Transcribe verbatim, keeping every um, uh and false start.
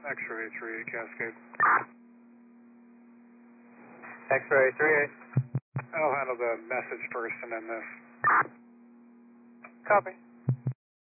X-ray three eight Cascade. X-ray three eight. I'll handle the message first and then this. Copy.